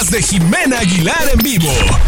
podcast de Jimena Aguilar en vivo.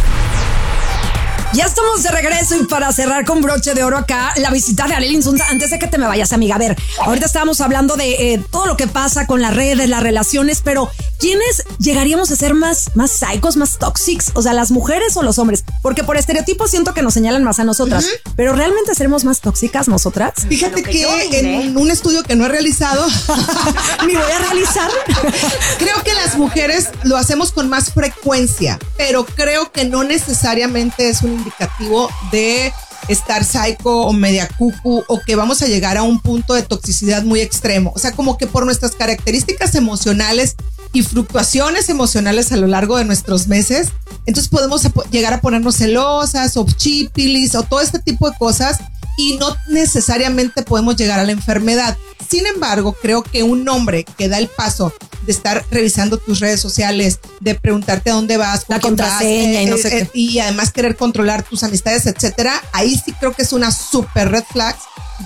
Ya estamos de regreso y para cerrar con broche de oro acá, la visita de Arely Insunza. Antes de que te me vayas, amiga, a ver, ahorita estábamos hablando de todo lo que pasa con las redes, las relaciones, pero ¿quiénes llegaríamos a ser más psicos, más tóxicos? O sea, ¿las mujeres o los hombres? Porque por estereotipos siento que nos señalan más a nosotras, pero ¿realmente seremos más tóxicas nosotras? Fíjate que en un estudio que no he realizado, ni voy a realizar, creo que las mujeres lo hacemos con más frecuencia, pero creo que no necesariamente es un indicativo de estar psycho o media cucu o que vamos a llegar a un punto de toxicidad muy extremo. O sea, como que por nuestras características emocionales y fluctuaciones emocionales a lo largo de nuestros meses, entonces podemos llegar a ponernos celosas o chípilis o todo este tipo de cosas y no necesariamente podemos llegar a la enfermedad. Sin embargo, creo que un hombre que da el paso de estar revisando tus redes sociales, de preguntarte a dónde vas, la contraseña y no sé qué, y además querer controlar tus amistades, etcétera, ahí sí creo que es una super red flag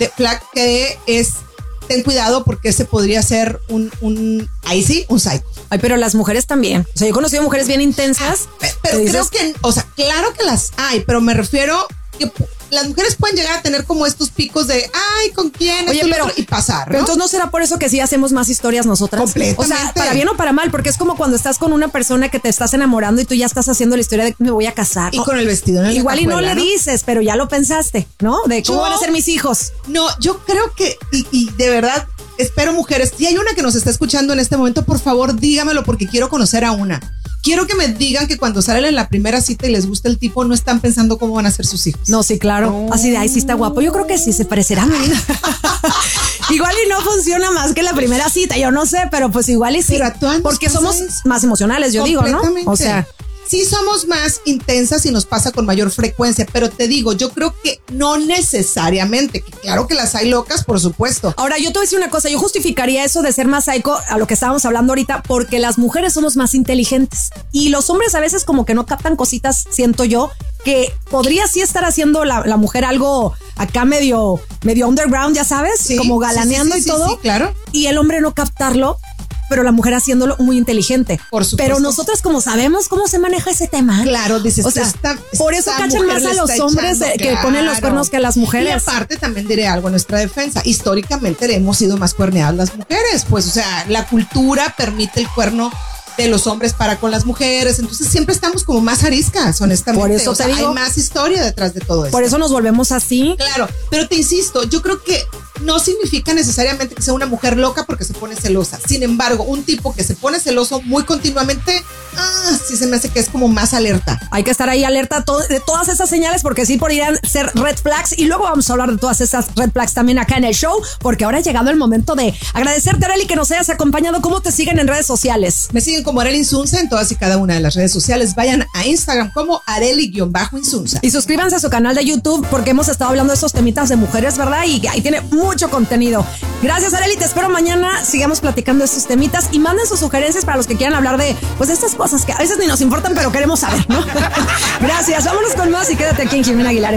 que es, ten cuidado porque ese podría ser ahí sí, un psycho. Ay, pero las mujeres también. O sea, yo he conocido mujeres bien intensas. Pero creo que, o sea, claro que las hay, pero me refiero que las mujeres pueden llegar a tener como estos picos de, ay, ¿con quién? Oye, pero, y pasar, ¿no? Pero entonces no será por eso que sí hacemos más historias nosotras. Completamente. O sea, para bien o para mal, porque es como cuando estás con una persona que te estás enamorando y tú ya estás haciendo la historia de que me voy a casar. Y con el vestido en la igual cajuela, y no le dices, pero ya lo pensaste, ¿no? De cómo van a ser mis hijos. No, yo creo que, y de verdad, espero mujeres, si hay una que nos está escuchando en este momento, por favor, dígamelo porque quiero conocer a una. Quiero que me digan que cuando salen en la primera cita y les gusta el tipo, no están pensando cómo van a ser sus hijos. No, sí, claro. No. Así de, ahí sí está guapo. Yo creo que sí se parecerá a mí. Igual y no funciona más que la primera cita, yo no sé, pero pues igual y sí. Porque somos más emocionales, yo digo, ¿no? O sea, sí somos más intensas y nos pasa con mayor frecuencia, pero te digo, yo creo que no necesariamente, que claro que las hay locas, por supuesto. Ahora, yo te voy a decir una cosa, yo justificaría eso de ser más psycho a lo que estábamos hablando ahorita, porque las mujeres somos más inteligentes y los hombres a veces como que no captan cositas, siento yo, que podría sí estar haciendo la mujer algo acá medio underground, ya sabes, sí, como galaneando y todo. Sí, claro. Y el hombre no captarlo, pero la mujer haciéndolo muy inteligente. Por supuesto. Pero nosotras como sabemos cómo se maneja ese tema. Claro, dices, o sea, por eso cachan más a los hombres que ponen los cuernos que a las mujeres. Y aparte también diré algo en nuestra defensa. Históricamente hemos sido más cuerneadas las mujeres. Pues, o sea, la cultura permite el cuerno de los hombres para con las mujeres, entonces siempre estamos como más ariscas, honestamente. Por eso te digo, hay más historia detrás de todo eso. Por eso nos volvemos así. Claro, pero te insisto, yo creo que no significa necesariamente que sea una mujer loca porque se pone celosa. Sin embargo, un tipo que se pone celoso muy continuamente, sí se me hace que es como más alerta. Hay que estar ahí alerta de todas esas señales porque sí podrían ser red flags y luego vamos a hablar de todas esas red flags también acá en el show porque ahora ha llegado el momento de agradecerte, Arely, que nos hayas acompañado. ¿Cómo te siguen en redes sociales? Me siguen como Arely Insunza en todas y cada una de las redes sociales. Vayan a Instagram como Arely_Insunza. Y suscríbanse a su canal de YouTube porque hemos estado hablando de estos temitas de mujeres, ¿verdad? Y ahí tiene mucho contenido. Gracias, Arely. Te espero mañana. Sigamos platicando de estos temitas y manden sus sugerencias para los que quieran hablar de pues estas cosas que a veces ni nos importan, pero queremos saber, ¿no? Gracias. Vámonos con más y quédate aquí en Jimena Aguilar.